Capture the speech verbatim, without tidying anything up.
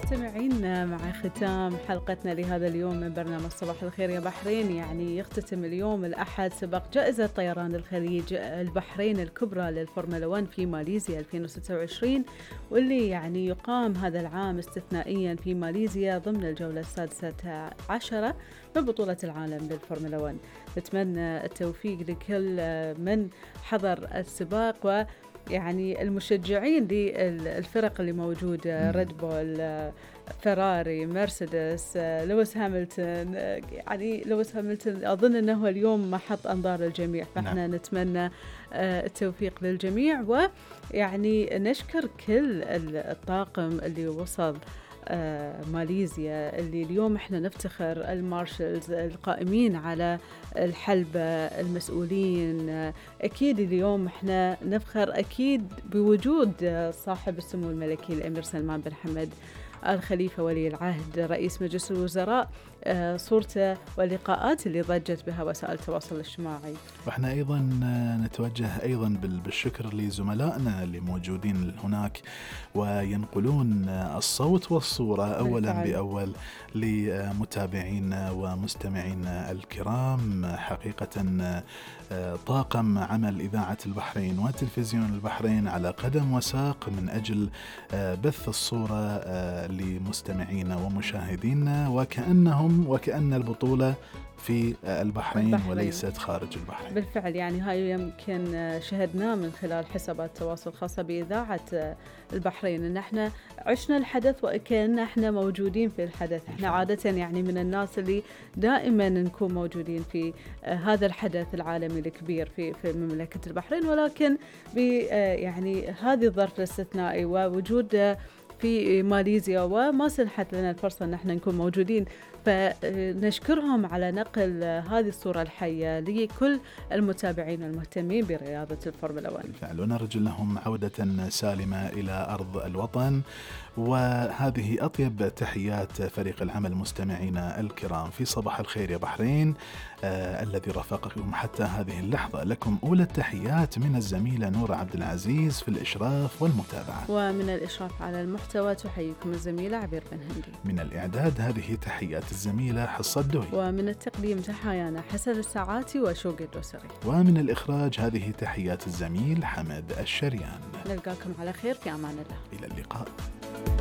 مستمعين، مع ختام حلقتنا لهذا اليوم من برنامج صباح الخير يا بحرين. يعني يختتم اليوم الأحد سباق جائزة طيران الخليج البحرين الكبرى للفورمولا واحد في ماليزيا ألفين وستة وعشرين، واللي يعني يقام هذا العام استثنائيا في ماليزيا ضمن الجولة السادسة عشرة من بطولة العالم للفورمولا واحد. نتمنى التوفيق لكل من حضر السباق و يعني المشجعين للفرق اللي موجودة، ريد بول، فيراري، مرسيدس، لويس هاملتون. يعني لويس هاملتون أظن أنه اليوم محط أنظار الجميع، فإحنا نعم. نتمنى التوفيق للجميع، ويعني نشكر كل الطاقم اللي وصل ماليزيا، اللي اليوم احنا نفتخر المارشلز القائمين على الحلبة، المسؤولين. اكيد اليوم احنا نفخر اكيد بوجود صاحب السمو الملكي الامير سلمان بن حمد الخليفة ولي العهد رئيس مجلس الوزراء، صورته واللقاءات اللي ضجت بها وسائل التواصل الاجتماعي. واحنا ايضا نتوجه ايضا بالشكر لزملائنا اللي موجودين هناك وينقلون الصوت والصورة اولا بالفعل. باول لمتابعينا ومستمعينا الكرام. حقيقة طاقم عمل إذاعة البحرين وتلفزيون البحرين على قدم وساق من أجل بث الصورة لمستمعينا ومشاهدينا، وكأنهم وكأن البطولة في البحرين, البحرين وليست خارج البحرين. بالفعل، يعني هاي يمكن شهدناه من خلال حسابات التواصل الخاصة بإذاعة البحرين، إن احنا عشنا الحدث وكأن احنا موجودين في الحدث. احنا عادة يعني من الناس اللي دائما نكون موجودين في هذا الحدث العالمي الكبير في في مملكة البحرين، ولكن ب يعني هذه الظرف الاستثنائي ووجود في ماليزيا وما سنحت لنا الفرصة ان احنا نكون موجودين، فنشكرهم على نقل هذه الصورة الحية لكل المتابعين المهتمين برياضة الفورمولا واحد. بالفعل، ونرجو لهم عودة سالمة إلى أرض الوطن. وهذه أطيب تحيات فريق العمل مستمعينا الكرام في صباح الخير يا بحرين آه الذي رافقكم حتى هذه اللحظة. لكم أولى التحيات من الزميلة نورة عبد العزيز في الإشراف والمتابعة، ومن الإشراف على المحتوى تحييكم الزميلة عبير بن هندي. من الإعداد هذه تحيات الزميلة حصة الدوي، ومن التقديم تحايانا حسن الساعاتي وشوقي الدوسري، ومن الإخراج هذه تحيات الزميل حمد الشريان. نلقاكم على خير، في أمان الله، إلى اللقاء.